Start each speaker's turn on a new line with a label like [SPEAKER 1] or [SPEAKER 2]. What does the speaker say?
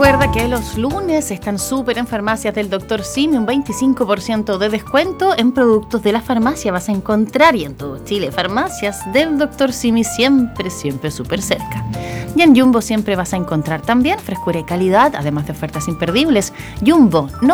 [SPEAKER 1] Recuerda que los lunes están súper en Farmacias del Dr. Simi, un 25% de descuento en productos de la farmacia vas a encontrar, y en todo Chile, Farmacias del Dr. Simi siempre súper cerca. Y en Jumbo siempre vas a encontrar también frescura y calidad, además de ofertas imperdibles. Jumbo, no